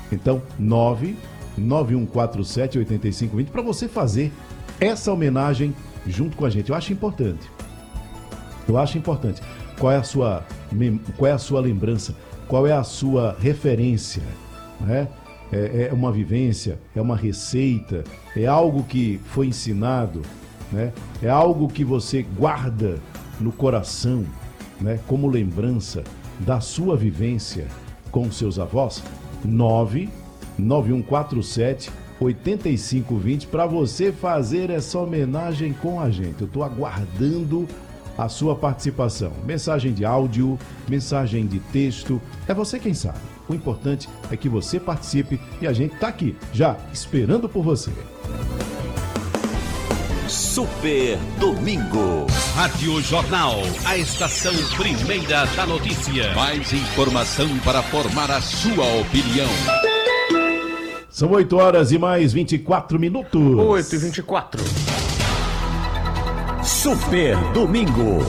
Então, 99147-8520 para você fazer essa homenagem junto com a gente. Eu acho importante. Qual é a sua lembrança? Qual é a sua referência? Né? É uma vivência? É uma receita? É algo que foi ensinado? Né? É algo que você guarda no coração, né? Como lembrança da sua vivência com seus avós? 99147-8520 para você fazer essa homenagem com a gente. Eu estou aguardando a sua participação. Mensagem de áudio, mensagem de texto, é você quem sabe. O importante é que você participe e a gente está aqui, já esperando por você. Super Domingo. Rádio Jornal, a estação primeira da notícia. Mais informação para formar a sua opinião. São 8 horas e mais 24 minutos. 8h24. Super Domingo.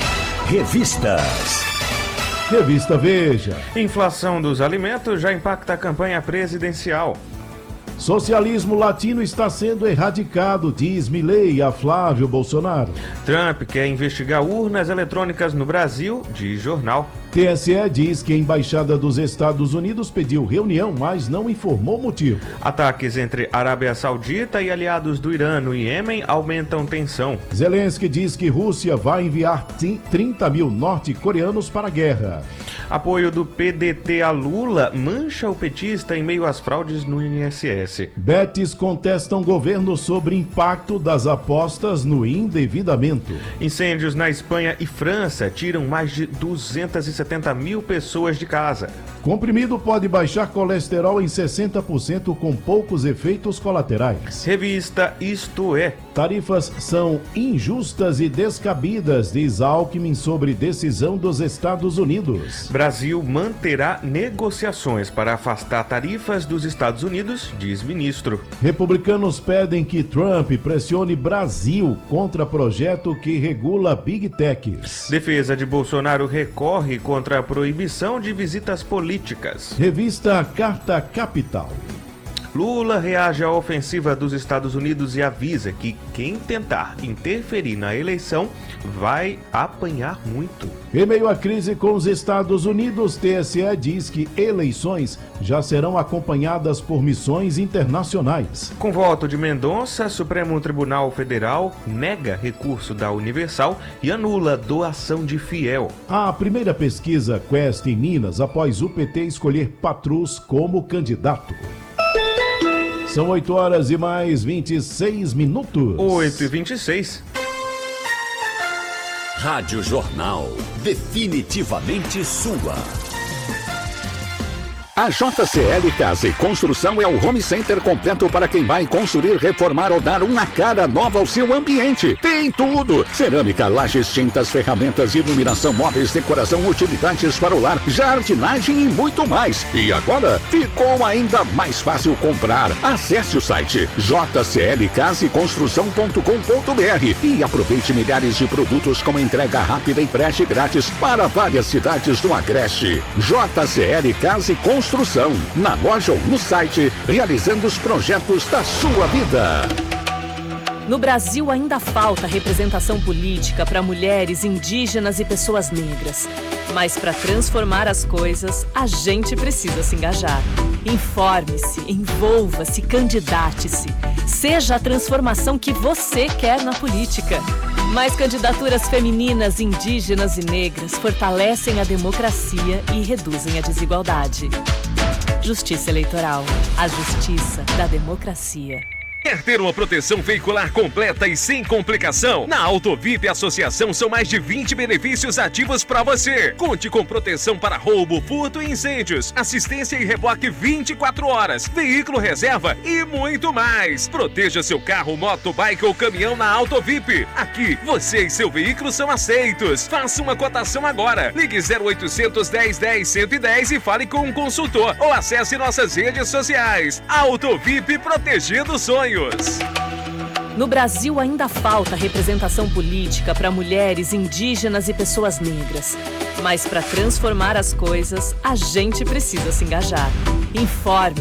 Revistas. Revista Veja. Inflação dos alimentos já impacta a campanha presidencial. Socialismo latino está sendo erradicado, diz Milei a Flávio Bolsonaro. Trump quer investigar urnas eletrônicas no Brasil, diz jornal. TSE diz que a Embaixada dos Estados Unidos pediu reunião, mas não informou motivo. Ataques entre Arábia Saudita e aliados do Irã no Iêmen aumentam tensão. Zelensky diz que Rússia vai enviar 30 mil norte-coreanos para a guerra. Apoio do PDT a Lula mancha o petista em meio às fraudes no INSS. Betis contestam governo sobre impacto das apostas no endividamento. Incêndios na Espanha e França tiram mais de 270 mil pessoas de casa. Comprimido pode baixar colesterol em 60% com poucos efeitos colaterais. Revista Isto É. Tarifas são injustas e descabidas, diz Alckmin sobre decisão dos Estados Unidos. Brasil manterá negociações para afastar tarifas dos Estados Unidos, diz ministro. Republicanos pedem que Trump pressione Brasil contra projeto que regula Big Techs. Defesa de Bolsonaro recorre contra a proibição de visitas políticas. Revista Carta Capital. Lula reage à ofensiva dos Estados Unidos e avisa que quem tentar interferir na eleição vai apanhar muito. Em meio à crise com os Estados Unidos, TSE diz que eleições já serão acompanhadas por missões internacionais. Com voto de Mendonça, Supremo Tribunal Federal nega recurso da Universal e anula doação de fiel. A primeira pesquisa Quest em Minas após o PT escolher Patrus como candidato. São 8 horas e mais 26 minutos. 8h26. Rádio Jornal, definitivamente sua. A JCL Casa e Construção é o home center completo para quem vai construir, reformar ou dar uma cara nova ao seu ambiente. Tem tudo! Cerâmica, lajes, tintas, ferramentas, iluminação, móveis, decoração, utilidades para o lar, jardinagem e muito mais. E agora ficou ainda mais fácil comprar. Acesse o site jclcaseconstrução.com.br e aproveite milhares de produtos com entrega rápida e frete grátis para várias cidades do Agreste. JCL Casa e Construção, na loja ou no site, realizando os projetos da sua vida. No Brasil ainda falta representação política para mulheres, indígenas e pessoas negras. Mas para transformar as coisas, a gente precisa se engajar. Informe-se, envolva-se, candidate-se. Seja a transformação que você quer na política. Mais candidaturas femininas, indígenas e negras fortalecem a democracia e reduzem a desigualdade. Justiça Eleitoral. A justiça da democracia. Quer ter uma proteção veicular completa e sem complicação? Na AutoVip Associação são mais de 20 benefícios ativos para você. Conte com proteção para roubo, furto e incêndios, assistência e reboque 24 horas, veículo reserva e muito mais. Proteja seu carro, moto, bike ou caminhão na AutoVip. Aqui, você e seu veículo são aceitos. Faça uma cotação agora. Ligue 0800 10 10 110 e fale com um consultor ou acesse nossas redes sociais. AutoVip, protegendo sonhos. No Brasil ainda falta representação política para mulheres, indígenas e pessoas negras. Mas para transformar as coisas, a gente precisa se engajar. Informe,